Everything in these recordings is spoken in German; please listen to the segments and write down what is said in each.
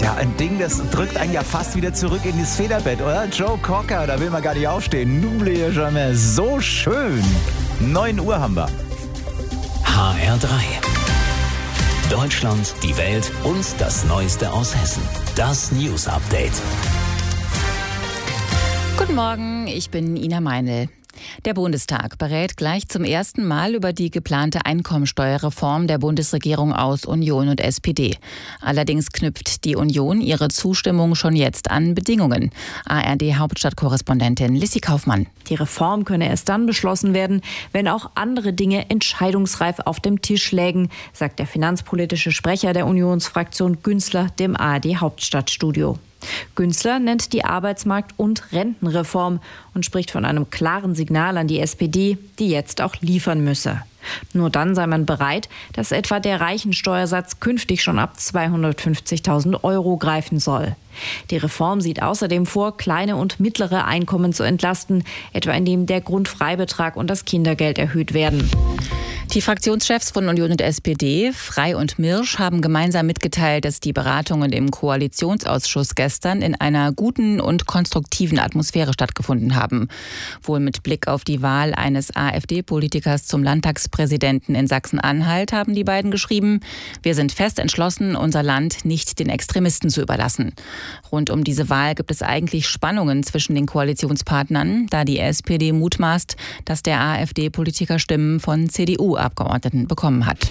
ja ein Ding, das drückt einen ja fast wieder zurück in das Federbett, oder? Joe Cocker, da will man gar nicht aufstehen. N'oubliez jamais, so schön. 9 Uhr haben wir. HR3. Deutschland, die Welt und das Neueste aus Hessen. Das News Update. Guten Morgen, ich bin Ina Meinl. Der Bundestag berät gleich zum ersten Mal über die geplante Einkommensteuerreform der Bundesregierung aus Union und SPD. Allerdings knüpft die Union ihre Zustimmung schon jetzt an Bedingungen. ARD-Hauptstadtkorrespondentin Lissy Kaufmann. Die Reform könne erst dann beschlossen werden, wenn auch andere Dinge entscheidungsreif auf dem Tisch lägen, sagt der finanzpolitische Sprecher der Unionsfraktion Günzler dem ARD-Hauptstadtstudio. Günzler nennt die Arbeitsmarkt- und Rentenreform und spricht von einem klaren Signal an die SPD, die jetzt auch liefern müsse. Nur dann sei man bereit, dass etwa der Reichensteuersatz künftig schon ab 250.000 € greifen soll. Die Reform sieht außerdem vor, kleine und mittlere Einkommen zu entlasten, etwa indem der Grundfreibetrag und das Kindergeld erhöht werden. Die Fraktionschefs von Union und SPD, Frey und Mirsch, haben gemeinsam mitgeteilt, dass die Beratungen im Koalitionsausschuss gestern in einer guten und konstruktiven Atmosphäre stattgefunden haben. Wohl mit Blick auf die Wahl eines AfD-Politikers zum Landtagspräsidenten in Sachsen-Anhalt haben die beiden geschrieben: Wir sind fest entschlossen, unser Land nicht den Extremisten zu überlassen. Rund um diese Wahl gibt es eigentlich Spannungen zwischen den Koalitionspartnern, da die SPD mutmaßt, dass der AfD-Politiker Stimmen von CDU-Abgeordneten bekommen hat.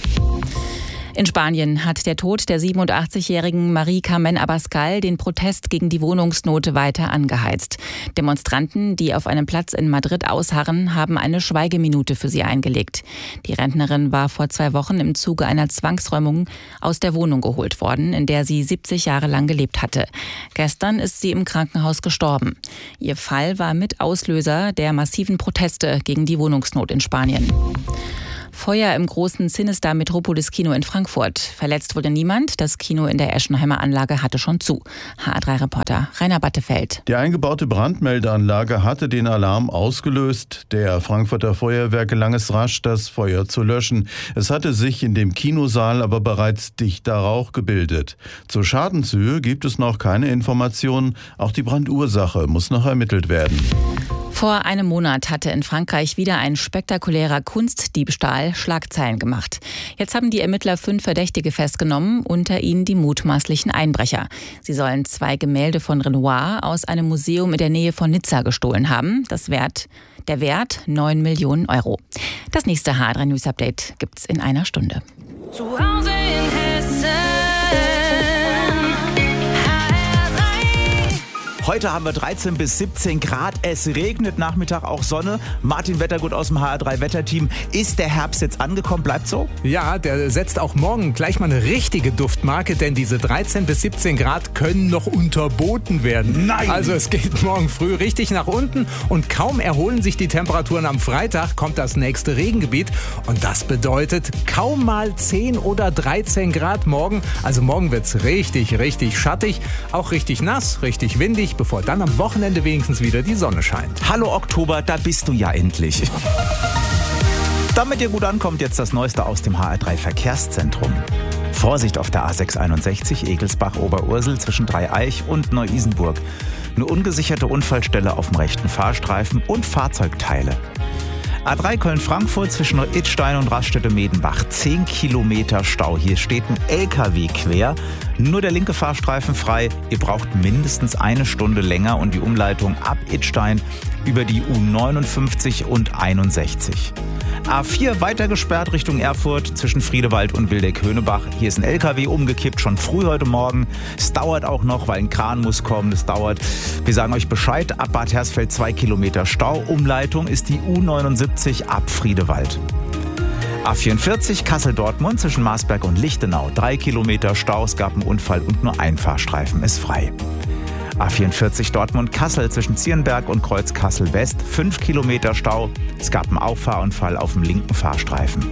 In Spanien hat der Tod der 87-jährigen Marie Carmen Abascal den Protest gegen die Wohnungsnot weiter angeheizt. Demonstranten, die auf einem Platz in Madrid ausharren, haben eine Schweigeminute für sie eingelegt. Die Rentnerin war vor 2 Wochen im Zuge einer Zwangsräumung aus der Wohnung geholt worden, in der sie 70 Jahre lang gelebt hatte. Gestern ist sie im Krankenhaus gestorben. Ihr Fall war mit Auslöser der massiven Proteste gegen die Wohnungsnot in Spanien. Feuer im großen Sinister Metropolis Kino in Frankfurt. Verletzt wurde niemand. Das Kino in der Eschenheimer Anlage hatte schon zu. HR3-Reporter Rainer Battefeld. Die eingebaute Brandmeldeanlage hatte den Alarm ausgelöst. Der Frankfurter Feuerwehr gelang es rasch, das Feuer zu löschen. Es hatte sich in dem Kinosaal aber bereits dichter Rauch gebildet. Zur Schadenshöhe gibt es noch keine Informationen. Auch die Brandursache muss noch ermittelt werden. Vor einem Monat hatte in Frankreich wieder ein spektakulärer Kunstdiebstahl Schlagzeilen gemacht. Jetzt haben die Ermittler 5 Verdächtige festgenommen, unter ihnen die mutmaßlichen Einbrecher. Sie sollen 2 Gemälde von Renoir aus einem Museum in der Nähe von Nizza gestohlen haben. Der Wert 9 Millionen €. Das nächste HR3 News Update gibt's in einer Stunde. Zu Hause in Hessen. Heute haben wir 13 bis 17 Grad. Es regnet, Nachmittag auch Sonne. Martin Wettergut aus dem HR3-Wetterteam. Ist der Herbst jetzt angekommen? Bleibt so? Ja, der setzt auch morgen gleich mal eine richtige Duftmarke, denn diese 13 bis 17 Grad können noch unterboten werden. Nein! Also es geht morgen früh richtig nach unten und kaum erholen sich die Temperaturen am Freitag, kommt das nächste Regengebiet. Und das bedeutet kaum mal 10 oder 13 Grad morgen. Also morgen wird's richtig, richtig schattig, auch richtig nass, richtig windig, bevor dann am Wochenende wenigstens wieder die Sonne scheint. Hallo Oktober, da bist du ja endlich. Damit ihr gut ankommt, jetzt das Neueste aus dem HR3 Verkehrszentrum. Vorsicht auf der A661 Egelsbach-Oberursel zwischen Dreieich und Neu-Isenburg. Eine ungesicherte Unfallstelle auf dem rechten Fahrstreifen und Fahrzeugteile. A3 Köln-Frankfurt zwischen Idstein und Raststätte-Medenbach. 10 Kilometer Stau. Hier steht ein LKW quer. Nur der linke Fahrstreifen frei. Ihr braucht mindestens 1 Stunde länger und die Umleitung ab Idstein über die U59 und 61. A4 weiter gesperrt Richtung Erfurt zwischen Friedewald und Wildeck-Höhnebach. Hier ist ein LKW umgekippt, schon früh heute Morgen. Es dauert auch noch, weil ein Kran muss kommen. Es dauert. Wir sagen euch Bescheid. Ab Bad Hersfeld 2 Kilometer Stau. Umleitung ist die U79 ab Friedewald. A44 Kassel-Dortmund zwischen Marsberg und Lichtenau. 3 Kilometer Stau. Es gab einen Unfall und nur ein Fahrstreifen ist frei. A44 Dortmund-Kassel zwischen Zierenberg und Kreuz Kassel-West. 5 Kilometer Stau. Es gab einen Auffahrunfall auf dem linken Fahrstreifen.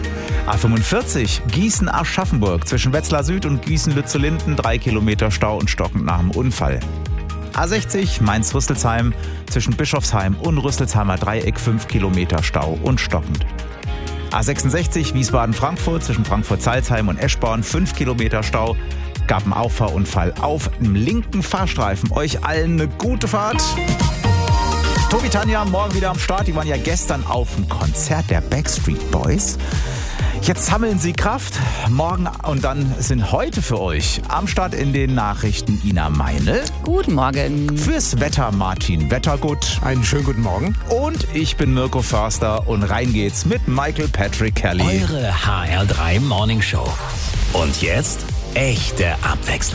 A45 Gießen-Aschaffenburg zwischen Wetzlar Süd und Gießen-Lützellinden. 3 Kilometer Stau und stockend nach dem Unfall. A60 Mainz-Rüsselsheim zwischen Bischofsheim und Rüsselsheimer Dreieck. 5 Kilometer Stau und stockend. A66 Wiesbaden-Frankfurt zwischen Frankfurt-Salzheim und Eschborn. 5 Kilometer Stau. gab einen Auffahrunfall auf dem linken Fahrstreifen. Euch allen eine gute Fahrt. Tobi, Tanja, morgen wieder am Start. Die waren ja gestern auf dem Konzert der Backstreet Boys. Jetzt sammeln sie Kraft. Morgen und dann sind heute für euch am Start in den Nachrichten Ina Meinl. Guten Morgen. Fürs Wetter Martin Wettergut. Einen schönen guten Morgen. Und ich bin Mirko Förster und rein geht's mit Michael Patrick Kelly. Eure HR3 Morning Show. Und jetzt echte Abwechslung.